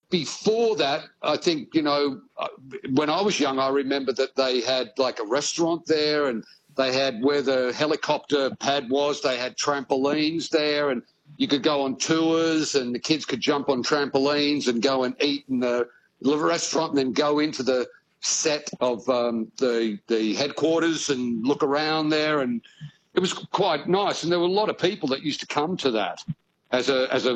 before that, I think, when I was young, I remember that they had like a restaurant there, and they had where the helicopter pad was, they had trampolines there, and you could go on tours, and the kids could jump on trampolines and go and eat in the restaurant, and then go into the set of the headquarters and look around there. And it was quite nice. And there were a lot of people that used to come to that as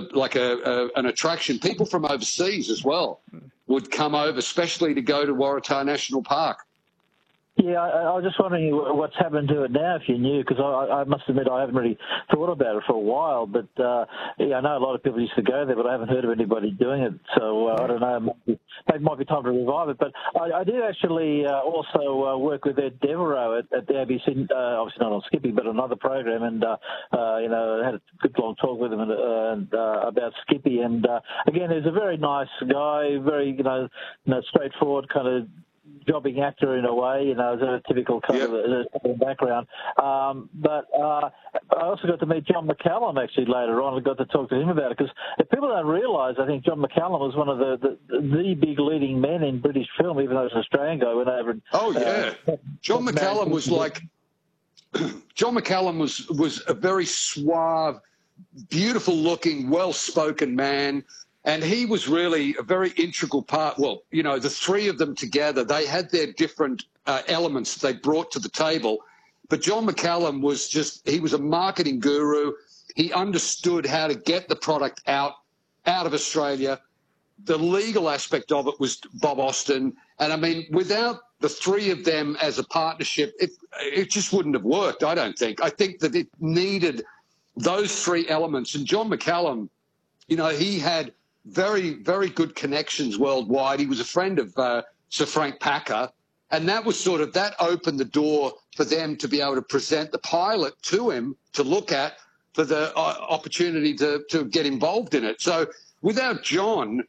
an attraction. People from overseas as well would come over, especially to go to Waratah National Park. Yeah, I was just wondering what's happened to it now, if you knew, because I must admit I haven't really thought about it for a while. But I know a lot of people used to go there, but I haven't heard of anybody doing it. So I don't know. It might be time to revive it. But I did actually also work with Ed Devereaux at the ABC, obviously not on Skippy, but another program, and I had a good long talk with him about Skippy. And again, he's a very nice guy, very straightforward kind of jobbing actor in a way, as a typical kind of background. But I also got to meet John McCallum actually later on. I got to talk to him about it, because if people don't realise, I think John McCallum was one of the big leading men in British film, even though he's an Australian guy. Went over and, John McCallum was like... John McCallum was a very suave, beautiful-looking, well-spoken man. And he was really a very integral part. Well, the three of them together, they had their different elements they brought to the table. But John McCallum he was a marketing guru. He understood how to get the product out of Australia. The legal aspect of it was Bob Austin. And, I mean, without the three of them as a partnership, it just wouldn't have worked, I don't think. I think that it needed those three elements. And John McCallum, he had very, very good connections worldwide. He was a friend of Sir Frank Packer, and that opened the door for them to be able to present the pilot to him to look at for the opportunity to get involved in it. So without John,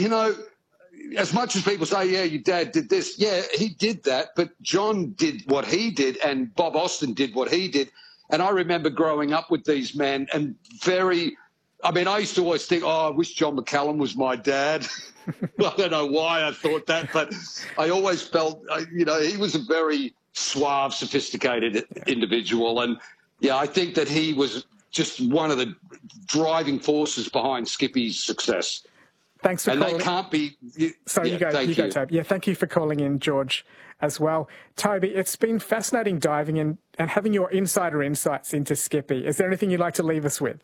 as much as people say, yeah, your dad did this, yeah, he did that, but John did what he did, and Bob Austin did what he did. And I remember growing up with these men, and I used to always think, I wish John McCallum was my dad. I don't know why I thought that, but I always felt, he was a very suave, sophisticated individual. And, I think that he was just one of the driving forces behind Skippy's success. Thanks for calling. And they can't be... Sorry, you go, Toby. Yeah, thank you for calling in, George, as well. Toby, it's been fascinating diving in and having your insider insights into Skippy. Is there anything you'd like to leave us with?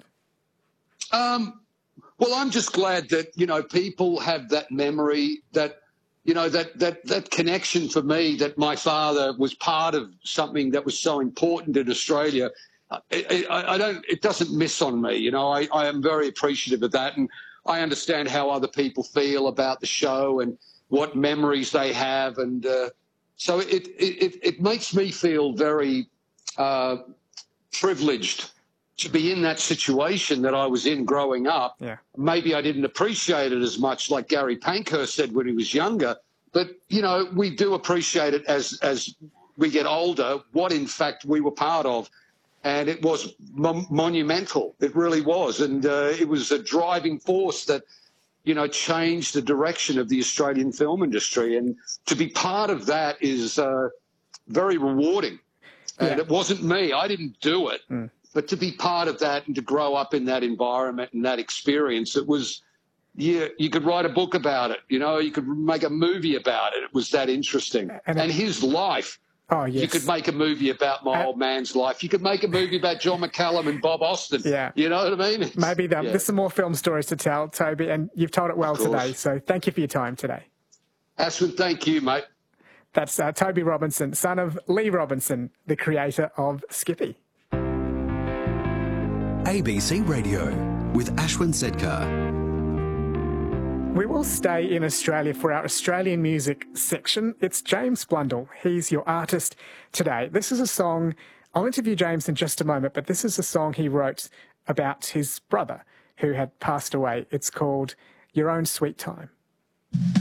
Well, I'm just glad that, people have that memory, that, that connection for me, that my father was part of something that was so important in Australia. It doesn't miss on me. I am very appreciative of that. And I understand how other people feel about the show and what memories they have. And so it makes me feel very privileged to be in that situation that I was in growing up. Yeah. Maybe I didn't appreciate it as much, like Gary Pankhurst said when he was younger, but, we do appreciate it as we get older, what in fact we were part of. And it was monumental. It really was. And it was a driving force that, changed the direction of the Australian film industry. And to be part of that is very rewarding. And it wasn't me. I didn't do it. But to be part of that and to grow up in that environment and that experience, it was, you could write a book about it. You could make a movie about it. It was that interesting. And his life. Oh, yes. You could make a movie about my old man's life. You could make a movie about John McCallum and Bob Austin. Yeah. You know what I mean? Maybe there's some more film stories to tell, Toby, and you've told it well today. So thank you for your time today. Ashwin, thank you, mate. That's Toby Robinson, son of Lee Robinson, the creator of Skippy. ABC Radio with Ashwin Sedkar. We will stay in Australia for our Australian music section. It's James Blundell. He's your artist today. This is a song, I'll interview James in just a moment, but this is a song he wrote about his brother who had passed away. It's called Your Own Sweet Time.